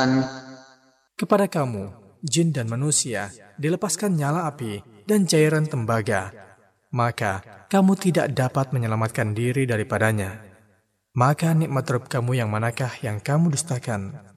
Kepada kamu, jin dan manusia, dilepaskan nyala api dan cairan tembaga, maka kamu tidak dapat menyelamatkan diri daripadanya. Maka nikmat Rabb kamu yang manakah yang kamu dustakan?